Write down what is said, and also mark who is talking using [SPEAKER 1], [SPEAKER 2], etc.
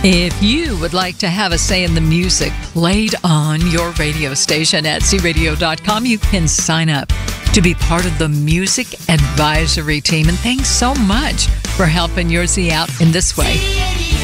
[SPEAKER 1] If you would like to have a say in the music played on your radio station at cradio.com, you can sign up to be part of the music advisory team. And thanks so much for helping Yours out in this way.